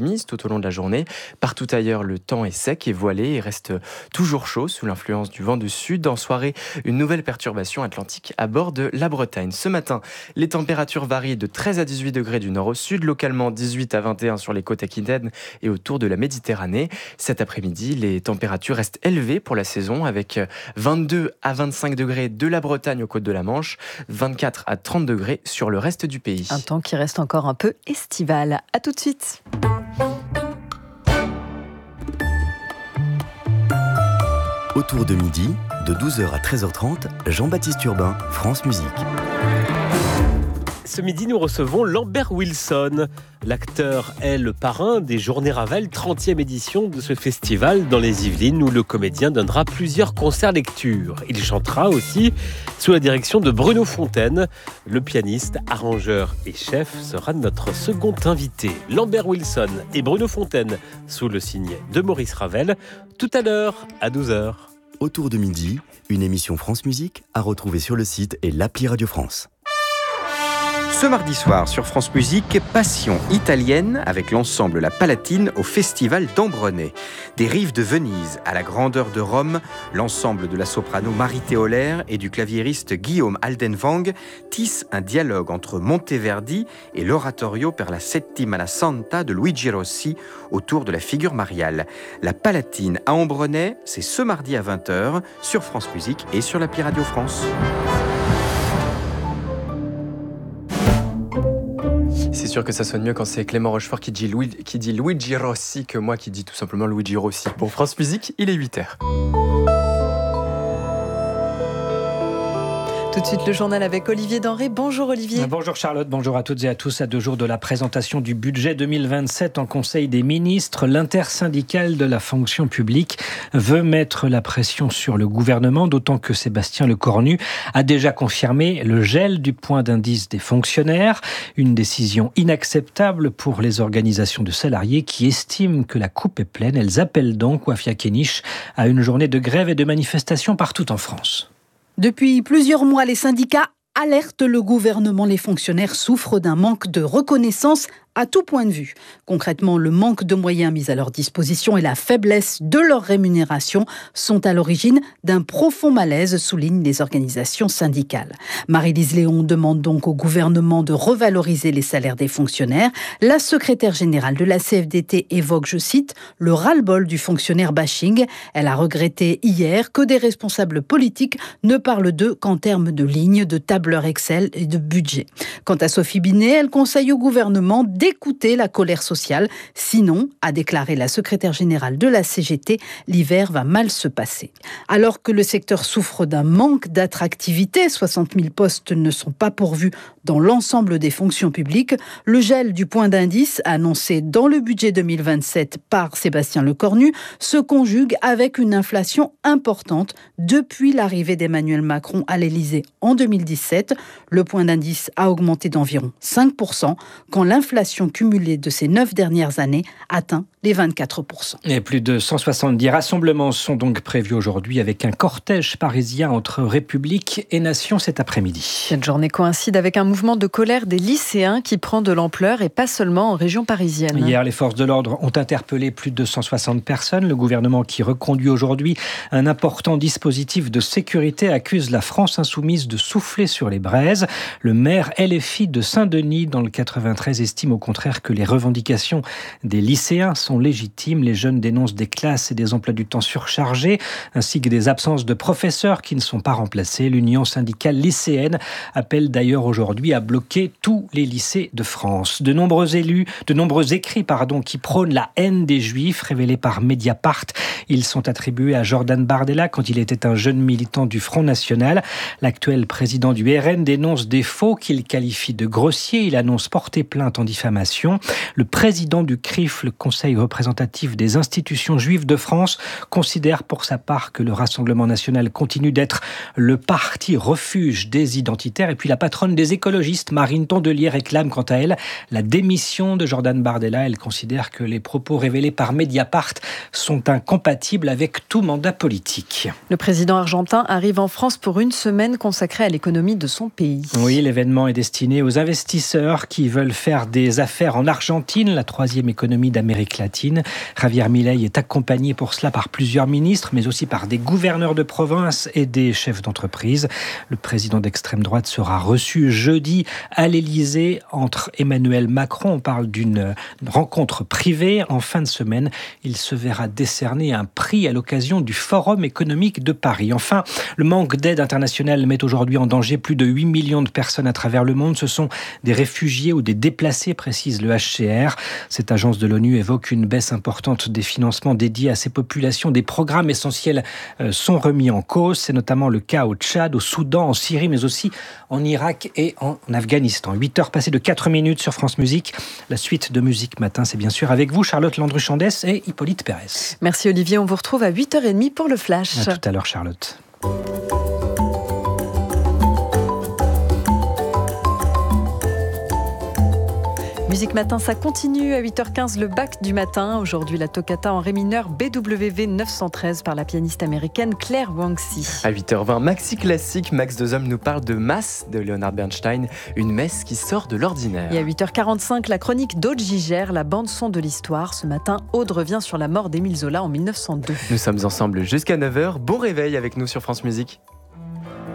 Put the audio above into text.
s'amenuise tout au long de la journée. Partout ailleurs, le temps est sec et voilé et reste toujours chaud sous l'influence du vent de sud. En soirée, une nouvelle perturbation atlantique à bord de la Bretagne. Ce matin, les températures varient de 13 à 18 degrés du nord au sud, localement 18 à 21 sur les côtes aquitaines et autour de la Méditerranée. Cet après-midi, les températures restent élevées pour la saison avec 22 à 25 degrés de la Bretagne aux côtes de la Manche, 24 à 30 degrés sur le reste du pays. Un temps qui reste encore un peu estival. À tout de suite. Autour de midi, de 12h à 13h30, Jean-Baptiste Urbain, France Musique. Ce midi, nous recevons Lambert Wilson. L'acteur est le parrain des Journées Ravel, 30e édition de ce festival dans les Yvelines, où le comédien donnera plusieurs concerts lecture. Il chantera aussi sous la direction de Bruno Fontaine. Le pianiste, arrangeur et chef sera notre second invité. Lambert Wilson et Bruno Fontaine sous le signe de Maurice Ravel, tout à l'heure à 12h. Autour de midi, une émission France Musique à retrouver sur le site et l'appli Radio France. Ce mardi soir sur France Musique, Passion italienne avec l'ensemble La Palatine au Festival d'Ambronay. Des rives de Venise à la grandeur de Rome, l'ensemble de la soprano Marie Théolaire et du claviériste Guillaume Aldenwang tisse un dialogue entre Monteverdi et l'oratorio per la Settimana Santa de Luigi Rossi autour de la figure mariale. La Palatine à Ambronay, c'est ce mardi à 20h sur France Musique et sur l'appli Radio France. C'est sûr que ça sonne mieux quand c'est Clément Rochefort qui dit Luigi Rossi que moi qui dis tout simplement Luigi Rossi. Bon, France Musique, il est 8h. Tout de suite, le journal avec Olivier Denré. Bonjour Olivier. Bonjour Charlotte, bonjour à toutes et à tous. À 2 jours de la présentation du budget 2027 en Conseil des ministres, l'intersyndicale de la fonction publique veut mettre la pression sur le gouvernement, d'autant que Sébastien Lecornu a déjà confirmé le gel du point d'indice des fonctionnaires. Une décision inacceptable pour les organisations de salariés qui estiment que la coupe est pleine. Elles appellent donc Wafia Kenich à une journée de grève et de manifestation partout en France. Depuis plusieurs mois, les syndicats alertent le gouvernement. Les fonctionnaires souffrent d'un manque de reconnaissance à tout point de vue. Concrètement, le manque de moyens mis à leur disposition et la faiblesse de leur rémunération sont à l'origine d'un profond malaise, soulignent les organisations syndicales. Marie-Lise Léon demande donc au gouvernement de revaloriser les salaires des fonctionnaires. La secrétaire générale de la CFDT évoque, je cite, le ras-le-bol du fonctionnaire bashing. Elle a regretté hier que des responsables politiques ne parlent d'eux qu'en termes de lignes, de tableurs Excel et de budget. Quant à Sophie Binet, elle conseille au gouvernement d'écouter la colère sociale. Sinon, a déclaré la secrétaire générale de la CGT, l'hiver va mal se passer. Alors que le secteur souffre d'un manque d'attractivité, 60 000 postes ne sont pas pourvus dans l'ensemble des fonctions publiques, le gel du point d'indice annoncé dans le budget 2027 par Sébastien Lecornu se conjugue avec une inflation importante depuis l'arrivée d'Emmanuel Macron à l'Élysée en 2017. Le point d'indice a augmenté d'environ 5%, quand l'inflation cumulée de ces 9 dernières années atteint les 24%. Et plus de 170 rassemblements sont donc prévus aujourd'hui avec un cortège parisien entre République et Nation cet après-midi. Cette journée coïncide avec un mouvement de colère des lycéens qui prend de l'ampleur et pas seulement en région parisienne. Hier, les forces de l'ordre ont interpellé plus de 160 personnes. Le gouvernement qui reconduit aujourd'hui un important dispositif de sécurité accuse la France insoumise de souffler sur les braises. Le maire LFI de Saint-Denis dans le 93 estime au contraire que les revendications des lycéens sont légitimes. Les jeunes dénoncent des classes et des emplois du temps surchargés, ainsi que des absences de professeurs qui ne sont pas remplacés. L'Union syndicale lycéenne appelle d'ailleurs aujourd'hui à bloquer tous les lycées de France. De nombreux écrits qui prônent la haine des Juifs, révélés par Mediapart. Ils sont attribués à Jordan Bardella quand il était un jeune militant du Front National. L'actuel président du RN dénonce des faux qu'il qualifie de grossiers. Il annonce porter plainte en diffamation. Le président du CRIF, le Conseil représentatif des institutions juives de France, considère pour sa part que le Rassemblement national continue d'être le parti refuge des identitaires. Et puis la patronne des écologistes, Marine Tondelier, réclame quant à elle la démission de Jordan Bardella. Elle considère que les propos révélés par Mediapart sont incompatibles avec tout mandat politique. Le président argentin arrive en France pour une semaine consacrée à l'économie de son pays. Oui, l'événement est destiné aux investisseurs qui veulent faire des des affaires en Argentine, la troisième économie d'Amérique latine. Javier Milei est accompagné pour cela par plusieurs ministres, mais aussi par des gouverneurs de province et des chefs d'entreprise. Le président d'extrême droite sera reçu jeudi à l'Élysée entre Emmanuel Macron. On parle d'une rencontre privée. En fin de semaine, il se verra décerner un prix à l'occasion du Forum économique de Paris. Enfin, le manque d'aide internationale met aujourd'hui en danger plus de 8 millions de personnes à travers le monde. Ce sont des réfugiés ou des déplacés, précise le HCR. Cette agence de l'ONU évoque une baisse importante des financements dédiés à ces populations. Des programmes essentiels sont remis en cause. C'est notamment le cas au Tchad, au Soudan, en Syrie, mais aussi en Irak et en Afghanistan. 8h passées de 4 minutes sur France Musique. La suite de Musique Matin, c'est bien sûr avec vous, Charlotte Landru-Chandès et Hippolyte Pérez. Merci Olivier, on vous retrouve à 8h30 pour le Flash. À tout à l'heure, Charlotte. Musique Matin, ça continue à 8h15, le bac du matin. Aujourd'hui, la toccata en ré mineur BWV 913 par la pianiste américaine Claire Wangxi. À 8h20, Maxi Classique, Max Dezhomme nous parle de Mass de Leonard Bernstein, une messe qui sort de l'ordinaire. Et à 8h45, la chronique d'Aude Gigère, la bande-son de l'histoire. Ce matin, Aude revient sur la mort d'Émile Zola en 1902. Nous sommes ensemble jusqu'à 9h. Bon réveil avec nous sur France Musique.